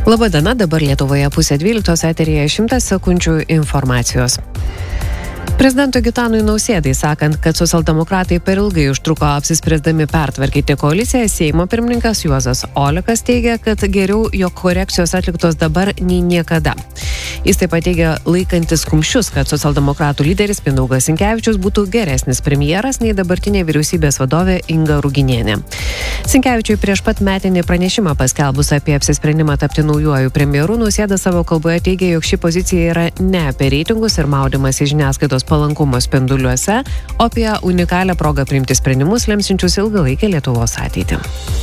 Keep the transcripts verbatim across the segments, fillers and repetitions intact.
Labadiena, dabar Lietuvoje pusė dvyliktos, eteryje šimtas sekundžių informacijos. Prezidento Gitanui Nausėdai sakant, kad socialdemokratai per ilgai užtruko apsispręsdami pertvarkyti koaliciją, Seimo pirmininkas Juozas Olekas teigia, kad geriau, jog korekcijos atliktos dabar nei niekada. Jis taip pat teigia laikantis kumščius, kad socialdemokratų lyderis Mindaugas Sinkevičius būtų geresnis premjeras nei dabartinė vyriausybės vadovė Inga Ruginienė. Sinkevičiui prieš pat metinį pranešimą paskelbus apie apsisprendimą tapti naujuoju premjeru, Nausėda savo kalboje teigia, jog ši pozicija yra ne apie reitingus ir maudymas į žiniasklaidos palankumo spinduliuose, o apie unikalią progą priimti sprendimus lemsinčius ilgalaikę Lietuvos ateitį.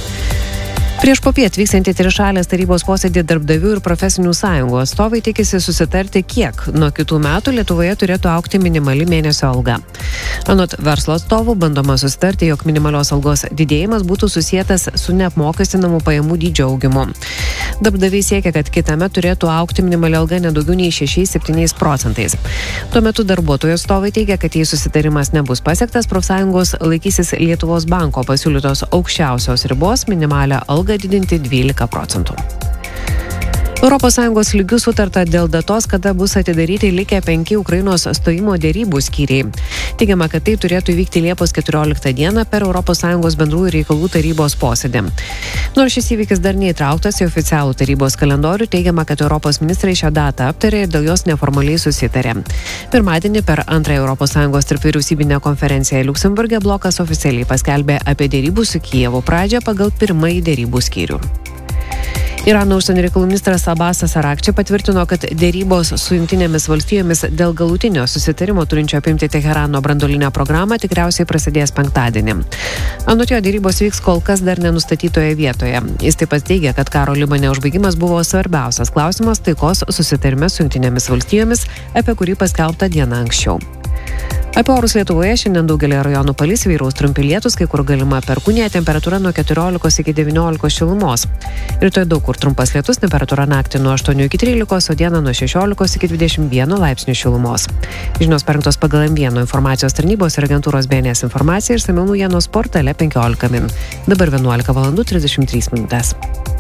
Prieš popiet vyksiantį trišalės tarybos posėdį darbdavių ir profesinių sąjungų atstovai tikisi susitarti, kiek nuo kitų metų Lietuvoje turėtų augti minimali mėnesio alga. Anot verslo atstovų bandoma susitarti, jog minimalios algos didėjimas būtų susietas su neapmokestinamų pajamų dydžio augimu. Darbdaviai siekia, kad kitame turėtų augti minimali alga nedaugiau nei šešiais septyniais procentais. Tuo metu darbuotojų atstovai teigia, kad jei susitarimas nebus pasiektas, profsąjungos laikysis Lietuvos banko pasiūlytos aukščiausios ribos minimalią algą didinti dvylika procentų. Europos Sąjungos lygių sutarta dėl datos, kada bus atidaryti likę penki Ukrainos stojimo dėrybų skyriai. Teigiama, kad tai turėtų įvykti Liepos keturioliktą dieną per Europos Sąjungos bendrųjų reikalų tarybos posėdį. Nors šis įvykis dar neįtrauktas į oficialų tarybos kalendorių, teigiama, kad Europos ministrai šią datą aptarė ir dėl jos neformaliai susitarė. Pirmadienį per antrąją Europos Sąjungos tarpvyriausybinę konferenciją Liuksemburge blokas oficialiai paskelbė apie dėrybų su Kijevu pradžią pagal pirmąjį dėrybų skyrių. Irano užsienio reikalų ministras Abasas Arakči patvirtino, kad dėrybos su Jungtinėmis valstijomis dėl galutinio susitarimo turinčio apimti Teherano branduolinę programą tikriausiai prasidės penktadienį. Anot jo, dėrybos vyks kol kas dar nenustatytoje vietoje. Jis taip pat teigia, kad karo Libane užbaigimas buvo svarbiausias klausimas taikos susitarime su Jungtinėmis valstijomis, apie kurį paskelbta diena anksčiau. Apie orus Lietuvoje šiandien daugelį rajonų palis, vyraus trumpi lietūs, kai kur galima perkūnija, temperatūra nuo keturiolikos iki devyniolikos šilumos. Rytoj daug kur trumpas lietus, temperatūra naktį nuo aštuonių iki trylikos, o dieną nuo šešiolikos iki dvidešimt vieno laipsnių šilumos. Žinios parengtos pagal M vieno informacijos tarnybos ir agentūros B N S informaciją ir išsamiau naujienos portale penkiolika min. Dabar vienuolika valandų trisdešimt trys minutės.